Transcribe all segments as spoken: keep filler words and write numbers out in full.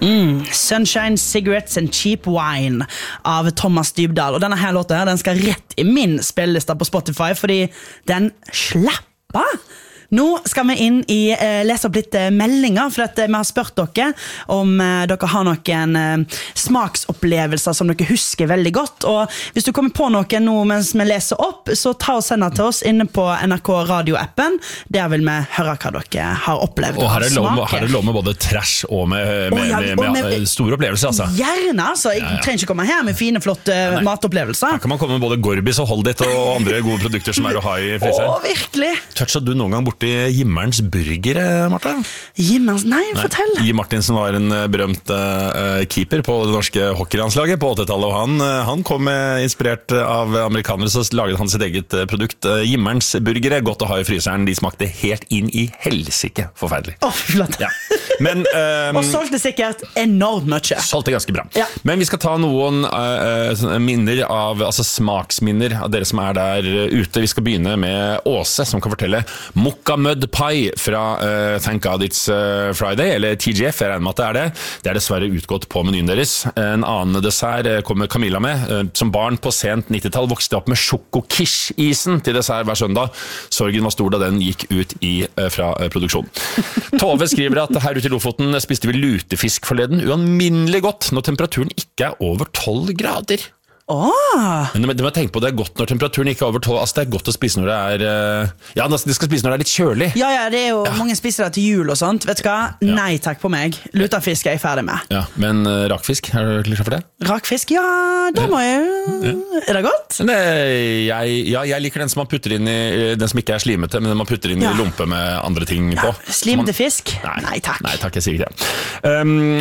Mm, Sunshine, Cigarettes and Cheap Wine av Thomas Dybdahl. Og denne her låta den skal rett i min spillelista på Spotify, fordi den slapper. Nå skal vi inn i eh, lese opp litt eh, meldinger, for at, eh, vi har spurt dere om eh, dere har noen eh, smaksopplevelser som dere husker veldig godt. Og hvis du kommer på noe nå mens vi leser opp, så ta og send det til oss inne på N R K Radio-appen. Der vil vi høre hva dere har opplevd. Og her er lov, her er lov med både trash og med, med, oh, ja, med, med, med, med store opplevelser, altså. Gjerne, altså. Jeg ja, ja. trenger ikke komme her med fine, flotte ja, matopplevelser. Her kan man komme med både Gorbis og Hold It og andre gode produkter som er å ha i fryseren. Å, virkelig. Touchet du noen gang bort i Jimmerens burger, Martha? Jimmerens? Nei, nei, fortell. Jim Martinsen var en berømt uh, keeper på det norske hockeylandslaget på åttitallet, og han, uh, han kom uh, inspirert av amerikanere, så laget han sitt eget uh, produkt. Uh, Jimmerens burgere, godt å ha i fryseren, de smakte helt inn i helsike forferdelig. Åh, oh, flott. Ja. Men, um, og solgte sikkert enormt mye. Solgte ganske bra. Ja. Men vi skal ta noen uh, minner av, altså smaksminner av dere som er der ute. Vi skal begynne med Åse, som kan fortelle Mokka Mud Pie fra uh, Thank God It's uh, Friday, eller T G F, jeg regner med at det er det. Det er dessverre utgått på menyen deres. En annen dessert kommer Camilla med. Uh, som barn på sent nittitall vokste opp med sjokokish-isen til dessert hver søndag. Sorgen var stor da den gikk ut i, uh, fra uh, produksjon. Tove skriver at her ute i Lofoten spiste vi lutefisk forleden, ualminnelig godt når temperaturen ikke er over tolv grader. Oh. Men du må tenke på det er godt når temperaturen ikke er over tolv. Altså det er godt å spise når det er Ja, de skal spise når det er litt kjølig. Ja, ja, det er jo ja. Mange spiser det til jul og sånt. Vet du hva? Ja. Nei takk på meg. Lutefisk er jeg ferdig med. Ja, men uh, rakfisk, er du klar for det? Rakfisk, ja, da må jeg ja. Er det godt? Det, jeg, ja, jeg liker den som man putter inn i den som ikke er slimete, men den man putter inn ja. i lompe med andre ting ja. på. Slimete fisk? Nei, nei takk. Nei takk, jeg sier ikke det. Um,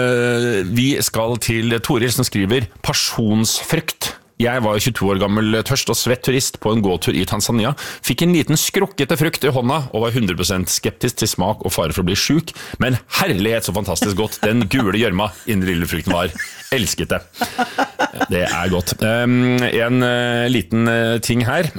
uh, vi skal til Toril som skriver Pasjonsfrukt. Jeg var tjueto år gammel, tørst og svett turist på en gåtur i Tanzania, fikk en liten skrukkete frukt i hånda og var hundre prosent skeptisk til smak og fare for å bli syk, men herlighet så fantastisk godt den gule gjørma innen lille frukten var. Elsket det. Det er godt. Um, en uh, liten uh, ting her.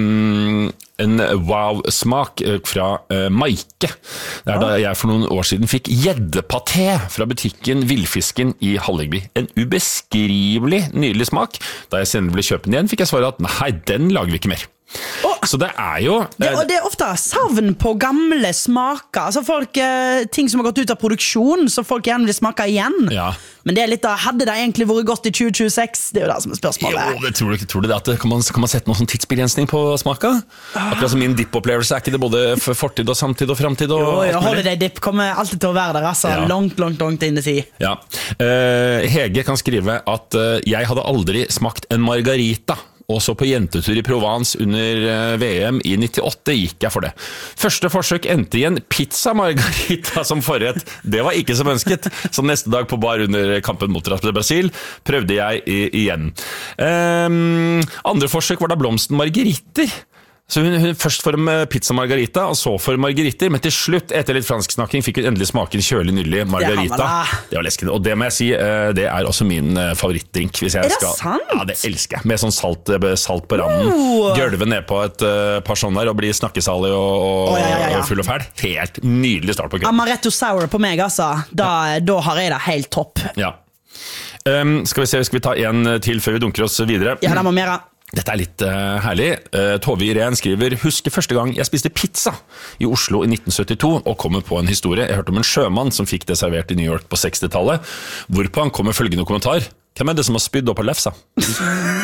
Um, en wow-smak fra uh, Maike. Det er da jeg for noen år siden fikk gjeddepaté fra butikken Villfisken i Hallingby. En ubeskrivelig nydelig smak. Da jeg senere ble kjøpt den igjen, fikk jeg svare at nei, den lager vi ikke mer. Oh, så det er jo det, og det er ofte savn på gamle smaker, altså folk, ting som har gått ut av produksjon, så folk gjerne vil smake igjen. Ja. Men det er litt da, hadde det egentlig vært godt i tjue tjueseks? Det er jo det som er spørsmålet. Jo, det tror du ikke, tror du det at det, kan, man, kan man sette noen sånn tidsbegrensning på smaka? Ah. Akkurat som min dip-opplevelse, er ikke det både for fortid og samtid og fremtid? Og jo, jo Holiday Dip kommer alltid til å være der, altså, ja. langt, langt, langt inn i tid. Ja. Uh, Hege kan skrive at uh, jeg hadde aldri smakt en margarita. Også på jentetur i Provence under V M i nittiåtte gikk jeg for det. Første forsøk endte i en pizza margarita som forrett. Det var ikke som ønsket. Så neste dag på bar under kampen mot Brasil prøvde jeg igjen. Um, andre forsøk var da blomsten margeritter. Så hun, hun først for en pizza margarita, og så for margeritter, men til slutt, etter litt fransksnakking, fikk hun endelig smaken kjølig nydelig margarita. Det, det var leskende, og det må jeg si, det er også min favorittdrink. Hvis jeg er det skal, sant? Ja, det elsker jeg. Med sånn salt, salt på randen. Oh. Gølve ned på et uh, par sånne der, og bli snakkesalig og, og, oh, ja, ja, ja. og full og fæl. Helt nydelig start på kvelden. Amaretto sour på meg, altså. Da, ja. da har jeg det helt topp. Ja. Um, skal vi se, skal vi ta en til før vi dunker oss videre? Ja, det må mer. Dette er litt uh, herlig. Uh, Tove Irén skriver Husker første gang jeg spiste pizza i Oslo i nitten syttito og kommer på en historie. Jeg hørte om en sjømann som fikk det servert i New York på sekstitallet, hvorpå han kom med følgende kommentar: Hvem er det som har spydd opp av lefsa?